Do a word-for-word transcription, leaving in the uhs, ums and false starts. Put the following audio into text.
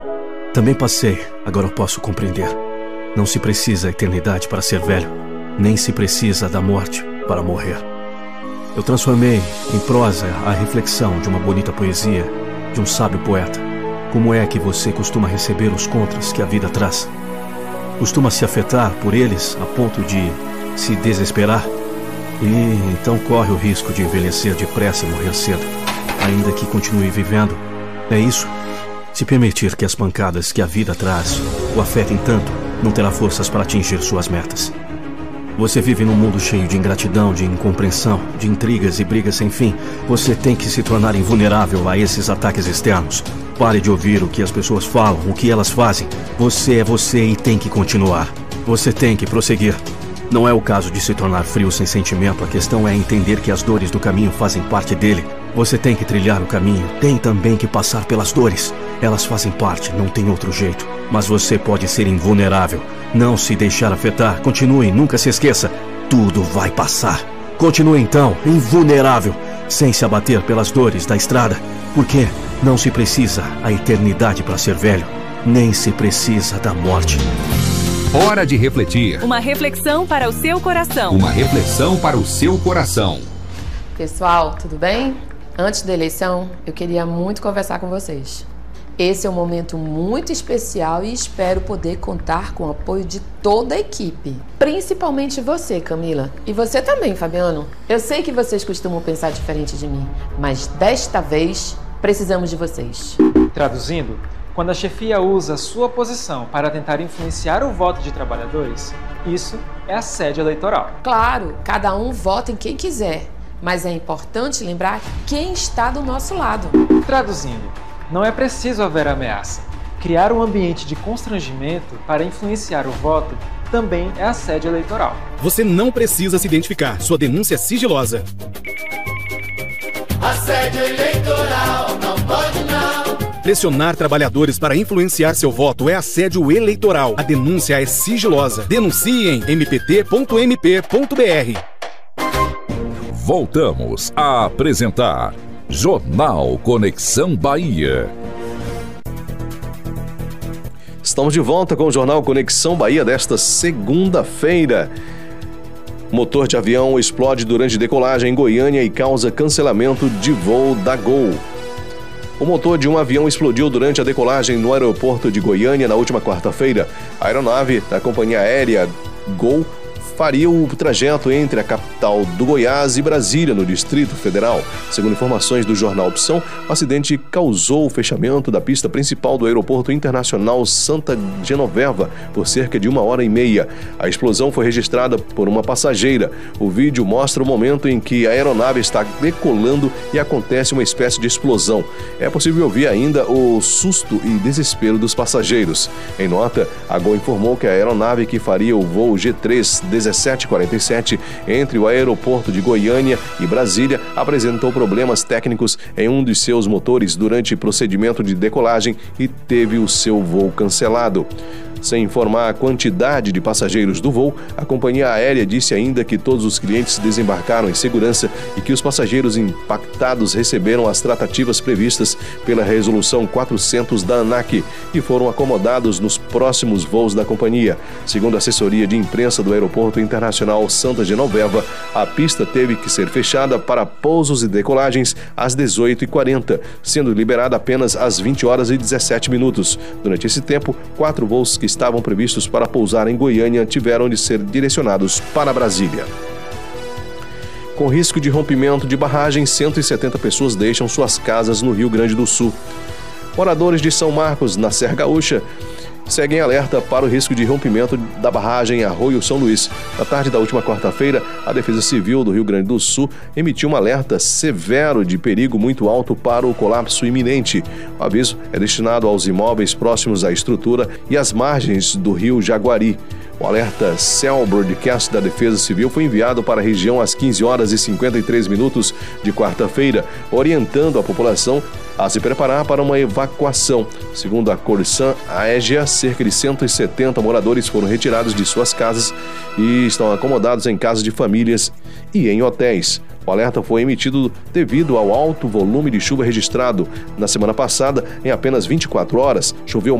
Também passei, agora eu posso compreender. Não se precisa a eternidade para ser velho, nem se precisa da morte para morrer. Eu transformei em prosa a reflexão de uma bonita poesia, de um sábio poeta. Como é que você costuma receber os contras que a vida traz? Costuma se afetar por eles a ponto de se desesperar? E então corre o risco de envelhecer depressa e morrer cedo, ainda que continue vivendo. É isso? Se permitir que as pancadas que a vida traz o afetem tanto, não terá forças para atingir suas metas. Você vive num mundo cheio de ingratidão, de incompreensão, de intrigas e brigas sem fim. Você tem que se tornar invulnerável a esses ataques externos. Pare de ouvir o que as pessoas falam, o que elas fazem. Você é você e tem que continuar. Você tem que prosseguir. Não é o caso de se tornar frio sem sentimento. A questão é entender que as dores do caminho fazem parte dele. Você tem que trilhar o caminho. Tem também que passar pelas dores. Elas fazem parte, não tem outro jeito. Mas você pode ser invulnerável. Não se deixar afetar. Continue, nunca se esqueça. Tudo vai passar. Continue então, invulnerável, sem se abater pelas dores da estrada. Porque não se precisa a eternidade para ser velho. Nem se precisa da morte. Hora de refletir. Uma reflexão para o seu coração. Uma reflexão para o seu coração. Pessoal, tudo bem? Antes da eleição, eu queria muito conversar com vocês. Esse é um momento muito especial e espero poder contar com o apoio de toda a equipe. Principalmente você, Camila. E você também, Fabiano. Eu sei que vocês costumam pensar diferente de mim, mas desta vez precisamos de vocês. Traduzindo, quando a chefia usa a sua posição para tentar influenciar o voto de trabalhadores, isso é assédio eleitoral. Claro, cada um vota em quem quiser, mas é importante lembrar quem está do nosso lado. Traduzindo, não é preciso haver ameaça. Criar um ambiente de constrangimento para influenciar o voto também é assédio eleitoral. Você não precisa se identificar, sua denúncia é sigilosa. Assédio eleitoral, não pode não. Pressionar trabalhadores para influenciar seu voto é assédio eleitoral. A denúncia é sigilosa. Denuncie em m p t ponto m p ponto b r. Voltamos a apresentar Jornal Conexão Bahia. Estamos de volta com o Jornal Conexão Bahia desta segunda-feira. Motor de avião explode durante decolagem em Goiânia e causa cancelamento de voo da Gol. O motor de um avião explodiu durante a decolagem no aeroporto de Goiânia na última quarta-feira. A aeronave da companhia aérea Gol faria o trajeto entre a capital do Goiás e Brasília, no Distrito Federal. Segundo informações do jornal Opção, o acidente causou o fechamento da pista principal do Aeroporto Internacional Santa Genoveva por cerca de uma hora e meia. A explosão foi registrada por uma passageira. O vídeo mostra o momento em que a aeronave está decolando e acontece uma espécie de explosão. É possível ouvir ainda o susto e desespero dos passageiros. Em nota, a Gol informou que a aeronave que faria o voo G três dezessete quarenta e sete entre o aeroporto de Goiânia e Brasília apresentou problemas técnicos em um dos seus motores durante o procedimento de decolagem e teve o seu voo cancelado. Sem informar a quantidade de passageiros do voo, a companhia aérea disse ainda que todos os clientes desembarcaram em segurança e que os passageiros impactados receberam as tratativas previstas pela Resolução quatrocentos da ANAC e foram acomodados nos próximos voos da companhia. Segundo a assessoria de imprensa do Aeroporto Internacional Santa Genoveva, a pista teve que ser fechada para pousos e decolagens às dezoito e quarenta, sendo liberada apenas às vinte horas e dezessete minutos. Durante esse tempo, quatro voos que estavam previstos para pousar em Goiânia tiveram de ser direcionados para Brasília. Com risco de rompimento de barragem, cento e setenta pessoas deixam suas casas no Rio Grande do Sul. Moradores de São Marcos, na Serra Gaúcha, seguem alerta para o risco de rompimento da barragem Arroio São Luís. Na tarde da última quarta-feira, a Defesa Civil do Rio Grande do Sul emitiu um alerta severo de perigo muito alto para o colapso iminente. O aviso é destinado aos imóveis próximos à estrutura e às margens do rio Jaguari. O alerta Cell Broadcast da Defesa Civil foi enviado para a região às quinze horas e cinquenta e três minutos de quarta-feira, orientando a população a se preparar para uma evacuação. Segundo a Corsan Aegea, cerca de cento e setenta moradores foram retirados de suas casas e estão acomodados em casas de famílias e em hotéis. O alerta foi emitido devido ao alto volume de chuva registrado. Na semana passada, em apenas vinte e quatro horas, choveu